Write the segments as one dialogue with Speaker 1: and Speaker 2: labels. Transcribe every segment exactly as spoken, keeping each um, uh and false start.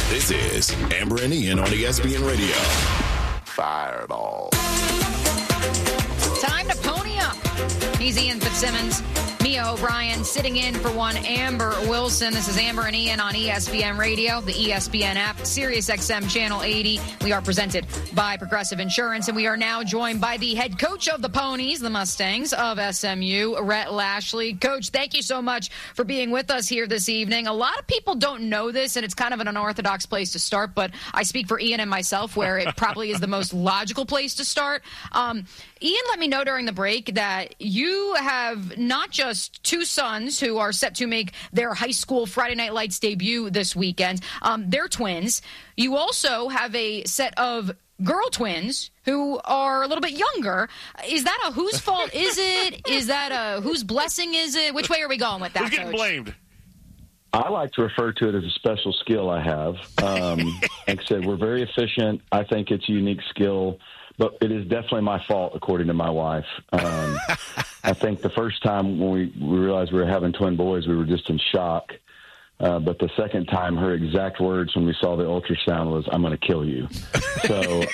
Speaker 1: This is Amber and Ian on E S P N Radio. Fireball.
Speaker 2: Time to pony up. He's Ian Fitzsimmons. Mia O'Brien sitting in for one Amber Wilson. This is Amber and Ian on E S P N Radio, the E S P N app, Sirius X M Channel eighty. We are presented by Progressive Insurance, and we are now joined by the head coach of the Ponies, the Mustangs of S M U, Rhett Lashlee. Coach, thank you so much for being with us here this evening. A lot of people don't know this, and it's kind of an unorthodox place to start, but I speak for Ian and myself where it probably is the most logical place to start. Um, Ian let me know during the break that you have not just two sons who are set to make their high school Friday Night Lights debut this weekend. Um, they're twins. You also have a set of girl twins who are a little bit younger. Is that a whose fault is it? Is that a whose blessing is it? Which way are we going with that,
Speaker 3: Who's getting
Speaker 2: Coach?
Speaker 3: blamed?
Speaker 4: I like to refer to it as a special skill I have. Um, like I said, we're very efficient. I think it's a unique skill, but it is definitely my fault, according to my wife. Um, I think the first time when we, we realized we were having twin boys, we were just in shock. Uh, but the second time, her exact words when we saw the ultrasound was, "I'm going to kill you." So,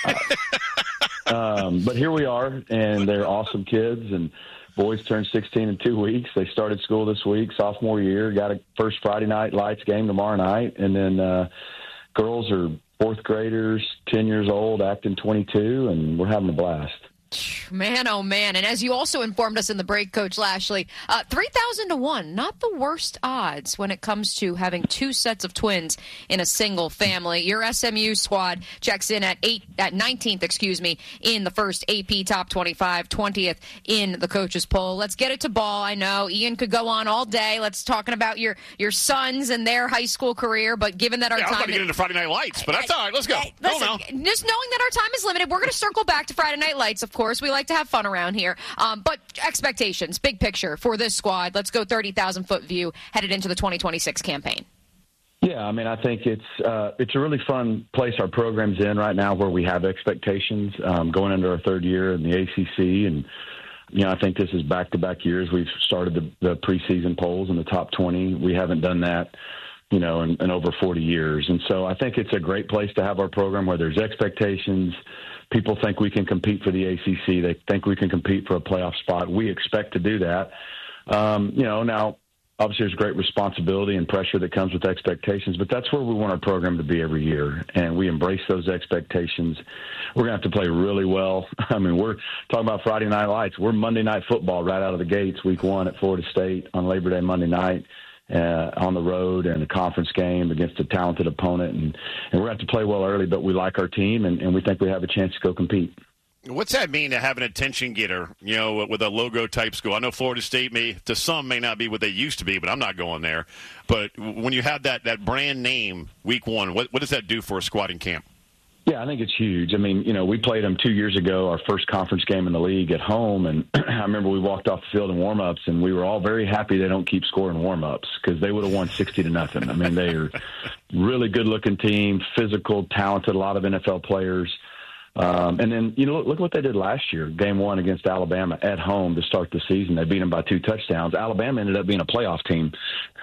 Speaker 4: uh, um, but here we are, and they're awesome kids, and boys turned sixteen in two weeks. They started school this week, sophomore year, got a first Friday Night Lights game tomorrow night. And then uh, girls are fourth graders, ten years old, acting twenty-two, and we're having a blast.
Speaker 2: Man, oh, man. And as you also informed us in the break, Coach Lashlee, uh, three thousand to one, not the worst odds when it comes to having two sets of twins in a single family. Your S M U squad checks in at eight, at nineteenth, excuse me, in the first A P Top twenty-five, twentieth in the coaches poll. Let's get it to ball. I know Ian could go on all day. Let's talking about your, your sons and their high school career, but given that our
Speaker 3: yeah,
Speaker 2: time...
Speaker 3: I was about to get into Friday Night Lights, but that's all right. Let's go.
Speaker 2: Hey,
Speaker 3: Go
Speaker 2: listen,
Speaker 3: now.
Speaker 2: Just knowing that our time is limited, we're going to circle back to Friday Night Lights, of course. We like to have fun around here. Um, but expectations, big picture for this squad. Let's go thirty thousand foot view headed into the twenty twenty-six campaign.
Speaker 4: Yeah, I mean, I think it's uh, it's a really fun place our program's in right now where we have expectations um, going into our third year in the A C C. And, you know, I think this is back-to-back years. We've started the, the preseason polls in the top twenty. We haven't done that, you know, in, in over forty years. And so I think it's a great place to have our program where there's expectations. People think we can compete for the A C C. They think we can compete for a playoff spot. We expect to do that. Um, you know, now, obviously there's great responsibility and pressure that comes with expectations, but that's where we want our program to be every year, and we embrace those expectations. We're going to have to play really well. I mean, we're talking about Friday Night Lights. We're Monday Night Football right out of the gates, week one at Florida State on Labor Day Monday night. Uh, on the road and a conference game against a talented opponent. And, and we're going to have to play well early, but we like our team, and, and we think we have a chance to go compete.
Speaker 3: What's that mean to have an attention getter, you know, with a logo-type school? I know Florida State may, to some, may not be what they used to be, but I'm not going there. But when you have that, that brand name week one, what, what does that do for a squad in camp?
Speaker 4: Yeah, I think it's huge. I mean, you know, we played them two years ago, our first conference game in the league at home, and I remember we walked off the field in warm-ups, and we were all very happy they don't keep scoring warm-ups because they would have won sixty to nothing. I mean, they are really good-looking team, physical, talented, a lot of N F L players. Um, and then, you know, look, look what they did last year, game one against Alabama at home to start the season. They beat them by two touchdowns. Alabama ended up being a playoff team.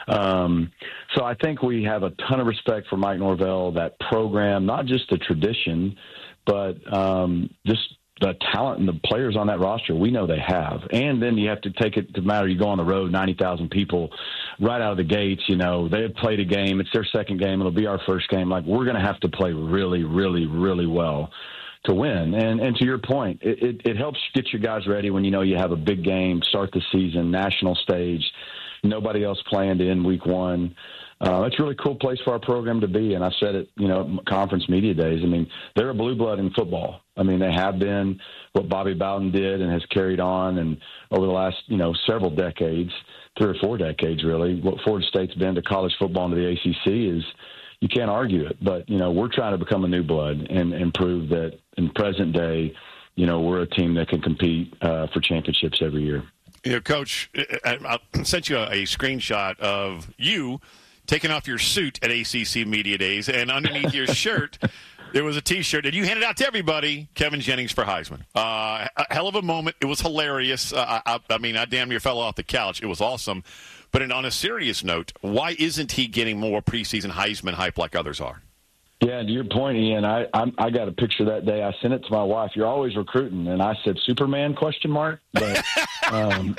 Speaker 4: Um, so I think we have a ton of respect for Mike Norvell, that program, not just the tradition, but um, just the talent and the players on that roster we know they have. And then you have to take it to matter. You go on the road, ninety thousand people right out of the gates. You know, they have played a game. It's their second game. It'll be our first game. Like, we're going to have to play really, really, really well to win. And and to your point, it, it, it helps get your guys ready when you know you have a big game, start the season, national stage, nobody else planned in week one. Uh, it's a really cool place for our program to be. And I said it, you know, conference media days. I mean, they're a blue blood in football. I mean, they have been what Bobby Bowden did and has carried on. And over the last, you know, several decades, three or four decades, really, what Florida State's been to college football and to the A C C is, you can't argue it. But, you know, we're trying to become a new blood and, and prove that in present day, you know, we're a team that can compete uh, for championships every year.
Speaker 3: You know, Coach, I sent you a, a screenshot of you taking off your suit at A C C Media Days, and underneath your shirt, there was a T-shirt, and you handed out to everybody, Kevin Jennings for Heisman. Uh, a hell of a moment. It was hilarious. Uh, I, I mean, I damn near fell off the couch. It was awesome. But on a serious note, why isn't he getting more preseason Heisman hype like others are?
Speaker 4: Yeah, to your point, Ian, I, I I got a picture that day. I sent it to my wife. You're always recruiting, and I said Superman question mark. But um,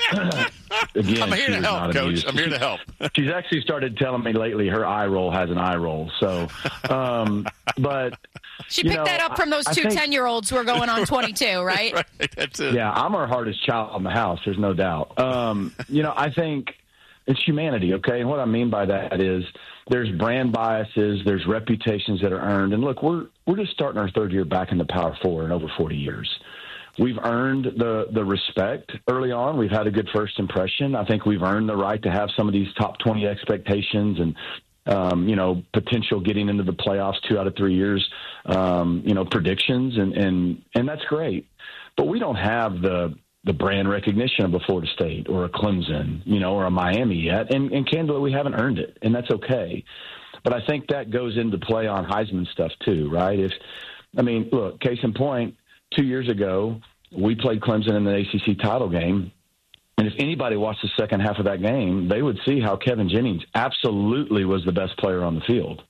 Speaker 4: again,
Speaker 3: I'm here to help, Coach. Amused. I'm here to help.
Speaker 4: She's actually started telling me lately her eye roll has an eye roll. So, um, but
Speaker 2: she picked
Speaker 4: know,
Speaker 2: that up from those two
Speaker 4: think,
Speaker 2: ten-year-olds who are going on twenty-two, right?
Speaker 3: Right. That's it.
Speaker 4: Yeah, I'm her hardest child in the house. There's no doubt. Um, you know, I think it's humanity. Okay, and what I mean by that is, there's brand biases, there's reputations that are earned. And look, we're we're just starting our third year back in the Power Four in over forty years. We've earned the, the respect early on. We've had a good first impression. I think we've earned the right to have some of these top twenty expectations and, um, you know, potential getting into the playoffs two out of three years, um, you know, predictions. And, and, and that's great. But we don't have the the brand recognition of a Florida State or a Clemson, you know, or a Miami yet. And, and candidly, we haven't earned it, and that's okay. But I think that goes into play on Heisman stuff too, right? If, I mean, look, case in point, two years ago, we played Clemson in the A C C title game. And if anybody watched the second half of that game, they would see how Kevin Jennings absolutely was the best player on the field.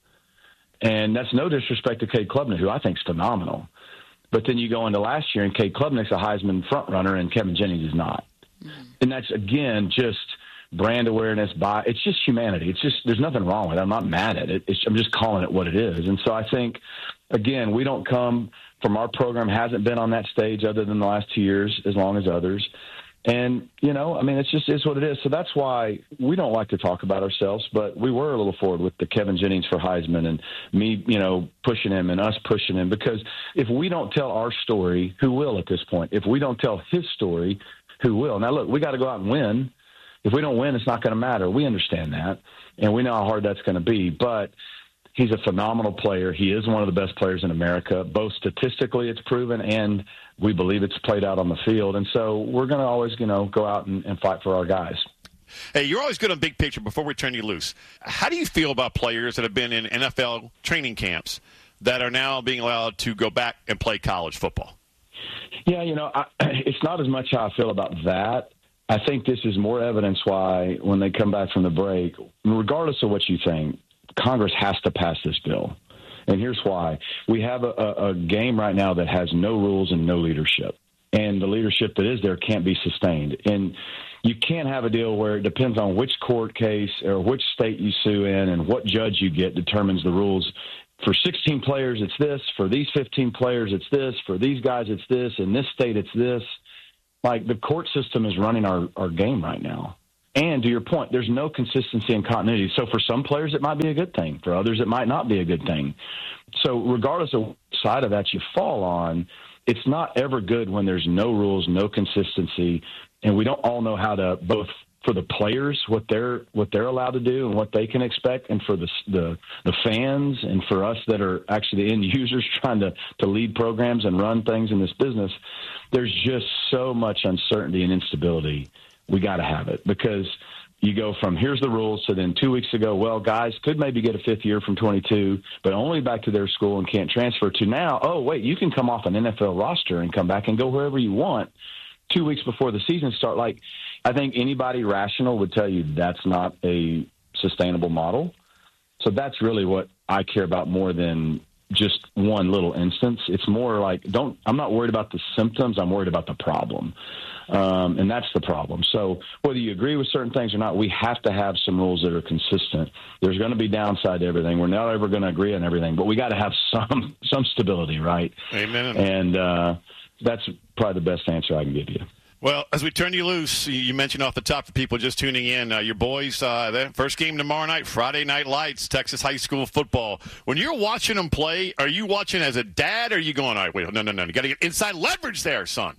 Speaker 4: And that's no disrespect to Cade Klubnik, who I think is phenomenal. But then you go into last year, and Cade Klubnik's a Heisman frontrunner, and Kevin Jennings is not. Mm-hmm. And that's, again, just brand awareness. By It's just humanity. It's just there's nothing wrong with it. I'm not mad at it. It's, I'm just calling it what it is. And so I think, again, we don't come from our program hasn't been on that stage other than the last two years as long as others. And, you know, I mean, it's just is what it is. So that's why we don't like to talk about ourselves, but we were a little forward with the Kevin Jennings for Heisman and me, you know, pushing him and us pushing him, because if we don't tell our story, who will at this point? If we don't tell his story, who will? Now, look, we got to go out and win. If we don't win, it's not going to matter. We understand that, and we know how hard that's going to be, but he's a phenomenal player. He is one of the best players in America. Both statistically, it's proven, and we believe it's played out on the field. And so we're going to always, you know, go out and, and fight for our guys.
Speaker 3: Hey, you're always good on big picture. Before we turn you loose, how do you feel about players that have been in N F L training camps that are now being allowed to go back and play college football?
Speaker 4: Yeah, you know, I, it's not as much how I feel about that. I think this is more evidence why when they come back from the break, regardless of what you think, Congress has to pass this bill. And here's why. We have a, a, a game right now that has no rules and no leadership. And the leadership that is there can't be sustained. And you can't have a deal where it depends on which court case or which state you sue in and what judge you get determines the rules. For sixteen players, it's this. For these fifteen players, it's this. For these guys, it's this. In this state, it's this. Like, the court system is running our, our game right now. And to your point, there's no consistency and continuity. So for some players, it might be a good thing. For others, it might not be a good thing. So regardless of what side of that you fall on, it's not ever good when there's no rules, no consistency, and we don't all know how to, both for the players, what they're what they're allowed to do and what they can expect, and for the the, the fans and for us that are actually the end users trying to, to lead programs and run things in this business. There's just so much uncertainty and instability. We got to have it, because you go from here's the rules to then two weeks ago, well, guys could maybe get a fifth year from twenty-two, but only back to their school and can't transfer, to now, oh, wait, you can come off an N F L roster and come back and go wherever you want two weeks before the season start. Like, I think anybody rational would tell you that's not a sustainable model. So that's really what I care about more than just one little instance. It's more like, don't, I'm not worried about the symptoms. I'm worried about the problem. Um, and that's the problem. So whether you agree with certain things or not, we have to have some rules that are consistent. There's going to be downside to everything. We're not ever going to agree on everything, but we got to have some some stability, right?
Speaker 3: Amen.
Speaker 4: And uh, that's probably the best answer I can give you.
Speaker 3: Well, as we turn you loose, you mentioned off the top for people just tuning in, uh, your boys, uh, their first game tomorrow night, Friday Night Lights, Texas high school football. When you're watching them play, are you watching as a dad, or are you going, all right, wait, no, no, no, you got to get inside leverage there, son?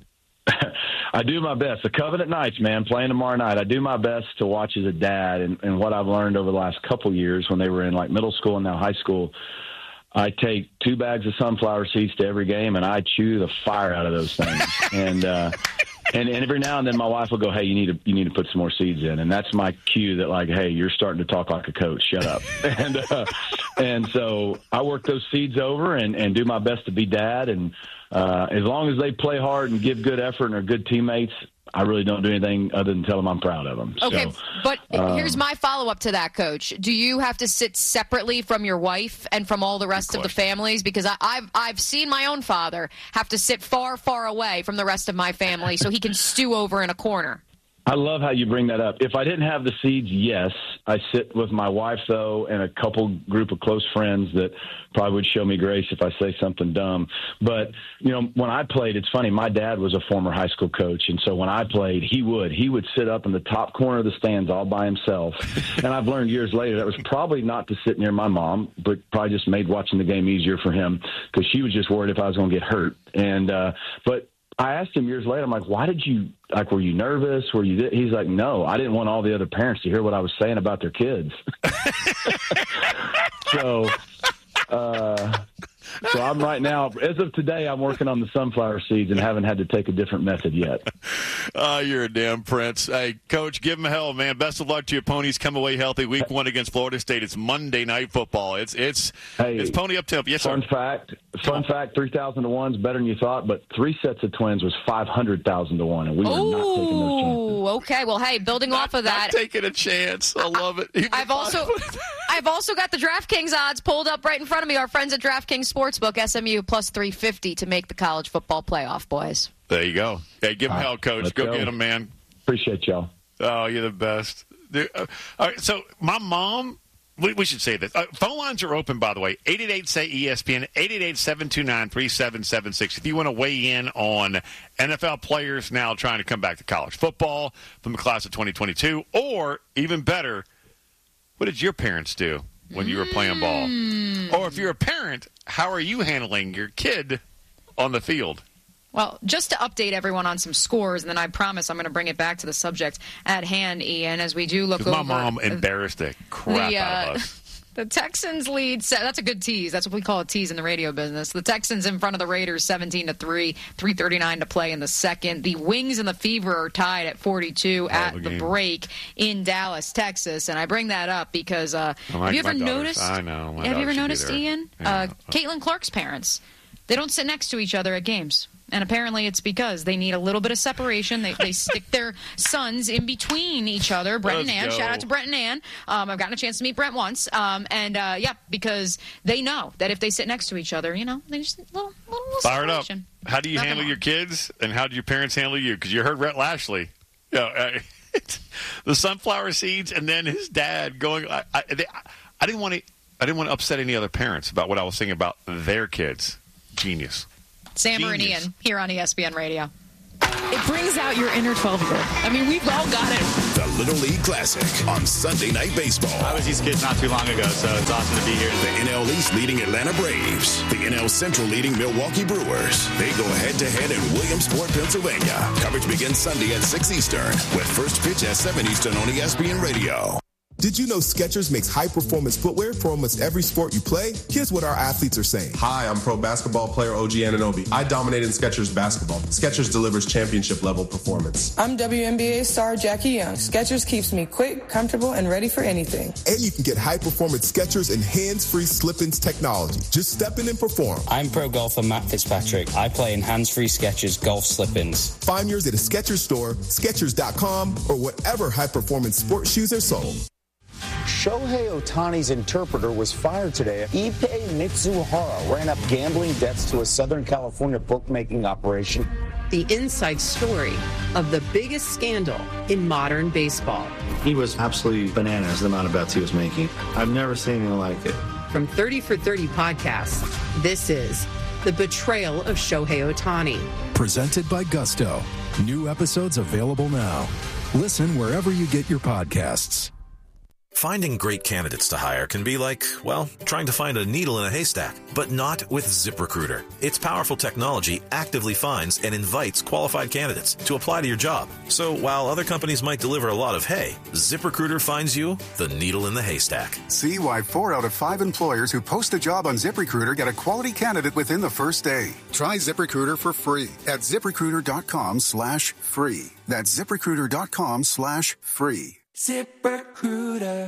Speaker 4: I do my best. The Covenant Knights, man, playing tomorrow night. I do my best to watch as a dad, and, and what I've learned over the last couple years when they were in like middle school and now high school, I take two bags of sunflower seeds to every game, and I chew the fire out of those things. and uh, and and every now and then, my wife will go, "Hey, you need to you need to put some more seeds in," and that's my cue that, like, hey, you're starting to talk like a coach. Shut up. and uh, And so I work those seeds over and, and do my best to be dad. And uh, as long as they play hard and give good effort and are good teammates, I really don't do anything other than tell them I'm proud of them.
Speaker 2: Okay,
Speaker 4: so,
Speaker 2: but
Speaker 4: um,
Speaker 2: here's my follow-up to that, Coach. Do you have to sit separately from your wife and from all the rest of, of the families? Because I, I've I've seen my own father have to sit far, far away from the rest of my family so he can stew over in a corner.
Speaker 4: I love how you bring that up. If I didn't have the seeds, yes. I sit with my wife, though, and a couple group of close friends that probably would show me grace if I say something dumb. But, you know, when I played, it's funny. My dad was a former high school coach, and so when I played, he would. He would sit up in the top corner of the stands all by himself. And I've learned years later that was probably not to sit near my mom, but probably just made watching the game easier for him because she was just worried if I was going to get hurt. And uh, but I asked him years later, I'm like, why did you, like, were you nervous? Were you, th-? He's like, no, I didn't want all the other parents to hear what I was saying about their kids. so, uh, so I'm right now, as of today, I'm working on the sunflower seeds and haven't had to take a different method yet.
Speaker 3: Oh, you're a damn prince. Hey, Coach, give them hell, man. Best of luck to your ponies. Come away healthy. Week one against Florida State. It's Monday Night Football. It's it's
Speaker 4: hey,
Speaker 3: it's pony up temp. Yes,
Speaker 4: fun
Speaker 3: sir.
Speaker 4: fact. Fun fact. Three thousand to one is better than you thought, but three sets of twins was five hundred thousand to one, and we were
Speaker 2: Ooh,
Speaker 4: not taking those chances.
Speaker 2: Okay. Well, hey, building
Speaker 3: Not,
Speaker 2: off of that,
Speaker 3: not taking a chance. I love it. Even
Speaker 2: I've also I've also got the DraftKings odds pulled up right in front of me. Our friends at DraftKings Sportsbook, S M U plus three fifty to make the college football playoff, boys.
Speaker 3: There you go. Hey, give them
Speaker 4: All
Speaker 3: hell,
Speaker 4: right,
Speaker 3: Coach.
Speaker 4: let's
Speaker 3: Go,
Speaker 4: go.
Speaker 3: get them, man.
Speaker 4: Appreciate y'all.
Speaker 3: Oh, you're the best. Dude, uh, all right, so my mom, we, we should say this. Uh, phone lines are open, by the way. eight eight eight, S A Y, E S P N, eight eight eight, seven two nine, three seven seven six. If you want to weigh in on N F L players now trying to come back to college football from the class of twenty twenty-two, or even better, what did your parents do when you were playing ball?
Speaker 2: Mm.
Speaker 3: Or if you're a parent, how are you handling your kid on the field?
Speaker 2: Well, just to update everyone on some scores, and then I promise I'm going to bring it back to the subject at hand, Ian, as we do look over.
Speaker 3: My mom embarrassed the crap
Speaker 2: the, uh,
Speaker 3: out of us.
Speaker 2: The Texans lead. That's a good tease. That's what we call a tease in the radio business. The Texans in front of the Raiders, seventeen to three, three thirty-nine to play in the second. The Wings and the Fever are tied at forty-two oh, at the, the break in Dallas, Texas. And I bring that up because uh,
Speaker 3: well, my,
Speaker 2: have you ever
Speaker 3: my
Speaker 2: noticed?
Speaker 3: I know.
Speaker 2: Have you ever noticed, Ian?
Speaker 3: Yeah.
Speaker 2: Uh, Caitlin Clark's parents. They don't sit next to each other at games. And apparently it's because they need a little bit of separation. They they stick their sons in between each other. Brent
Speaker 3: Let's
Speaker 2: and Ann.
Speaker 3: go.
Speaker 2: Shout out to Brent and Ann. Um, I've gotten a chance to meet Brent once. Um, and, uh, yeah, because they know that if they sit next to each other, you know, they just a little, little, little
Speaker 3: Fired up.
Speaker 2: separation.
Speaker 3: How do you
Speaker 2: Nothing
Speaker 3: handle
Speaker 2: wrong.
Speaker 3: your kids, and how do your parents handle you? Because you heard Rhett Lashley. You know, uh, the sunflower seeds, and then his dad going. I, I, they, I didn't want to. I didn't want to upset any other parents about what I was saying about their kids. Genius.
Speaker 2: Samber and
Speaker 3: Genius.
Speaker 2: Ian here on E S P N Radio.
Speaker 5: It brings out your inner twelve-year-old. I mean, we've all got it.
Speaker 1: The Little League Classic on Sunday Night Baseball.
Speaker 6: I was these kids not too long ago, so it's awesome to be here.
Speaker 1: The N L East leading Atlanta Braves. The N L Central leading Milwaukee Brewers. They go head-to-head in Williamsport, Pennsylvania. Coverage begins Sunday at six Eastern with first pitch at seven Eastern on E S P N Radio.
Speaker 7: Did you know Skechers makes high-performance footwear for almost every sport you play? Here's what our athletes are saying.
Speaker 8: Hi, I'm pro basketball player O G Anunoby. I dominate in Skechers basketball. Skechers delivers championship-level performance.
Speaker 9: I'm W N B A star Jackie Young. Skechers keeps me quick, comfortable, and ready for anything.
Speaker 7: And you can get high-performance Skechers and hands-free slip-ins technology. Just step in and perform.
Speaker 10: I'm pro golfer Matt Fitzpatrick. I play in hands-free Skechers golf slip-ins.
Speaker 7: Find yours at a Skechers store, Skechers dot com, or whatever high-performance sports shoes are sold.
Speaker 11: Shohei Ohtani's interpreter was fired today. Ippei Mitsuhara ran up gambling debts to a Southern California bookmaking operation.
Speaker 12: The inside story of the biggest scandal in modern baseball.
Speaker 13: He was absolutely bananas, the amount of bets he was making. I've never seen anything like it.
Speaker 12: From thirty for thirty podcasts, this is The Betrayal of Shohei Ohtani.
Speaker 14: Presented by Gusto. New episodes available now. Listen wherever you get your podcasts.
Speaker 15: Finding great candidates to hire can be like, well, trying to find a needle in a haystack, but not with ZipRecruiter. Its powerful technology actively finds and invites qualified candidates to apply to your job. So while other companies might deliver a lot of hay, ZipRecruiter finds you the needle in the haystack.
Speaker 16: See why four out of five employers who post a job on ZipRecruiter get a quality candidate within the first day. Try ZipRecruiter for free at ZipRecruiter.com slash free. That's ZipRecruiter.com slash free.
Speaker 17: ZipRecruiter.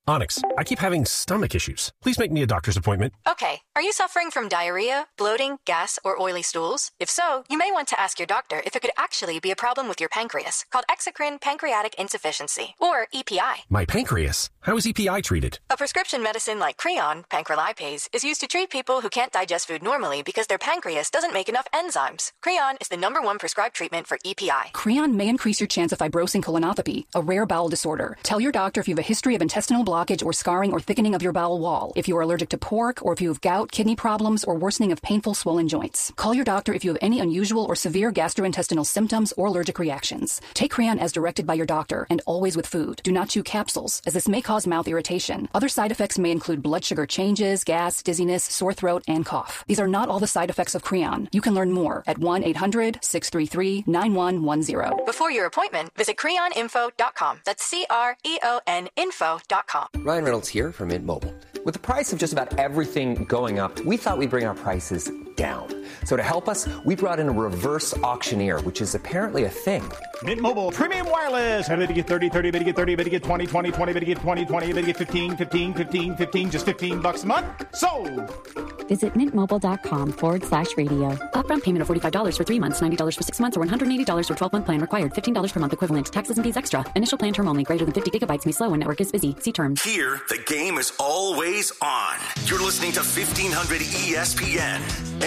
Speaker 17: Onyx, I keep having stomach issues. Please make me a doctor's appointment.
Speaker 18: Okay. Are you suffering from diarrhea, bloating, gas, or oily stools? If so, you may want to ask your doctor if it could actually be a problem with your pancreas, called exocrine pancreatic insufficiency, or E P I.
Speaker 17: My pancreas? How is E P I treated?
Speaker 18: A prescription medicine like Creon, pancrelipase, is used to treat people who can't digest food normally because their pancreas doesn't make enough enzymes. Creon is the number one prescribed treatment for E P I.
Speaker 19: Creon may increase your chance of fibrosing colonopathy, a rare bowel disorder. Tell your doctor if you have a history of intestinal blockage or scarring or thickening of your bowel wall, if you are allergic to pork, or if you have gout, kidney problems, or worsening of painful swollen joints. Call your doctor if you have any unusual or severe gastrointestinal symptoms or allergic reactions. Take Creon as directed by your doctor, and always with food. Do not chew capsules, as this may cause mouth irritation. Other side effects may include blood sugar changes, gas, dizziness, sore throat, and cough. These are not all the side effects of Creon. You can learn more at one eight hundred six three three nine one one zero.
Speaker 18: Before your appointment, visit creon info dot com. That's C R E O N info dot com.
Speaker 20: Ryan Reynolds here from Mint Mobile. With the price of just about everything going up, we thought we'd bring our prices down. So to help us, we brought in a reverse auctioneer, which is apparently a thing.
Speaker 21: Mint Mobile Premium Wireless. How to get thirty, thirty, how to get thirty, how to get twenty, twenty, twenty, how to get twenty, twenty, how to get fifteen, fifteen, fifteen, fifteen, just fifteen bucks a month? Sold!
Speaker 22: Visit mintmobile.com forward slash radio. Upfront payment of forty-five dollars for three months, ninety dollars for six months, or one hundred eighty dollars for twelve-month plan required. fifteen dollars per month equivalent. Taxes and fees extra. Initial plan term only. Greater than fifty gigabytes may slow when network is busy. See terms.
Speaker 23: Here, the game is always on. You're listening to fifteen hundred E S P N.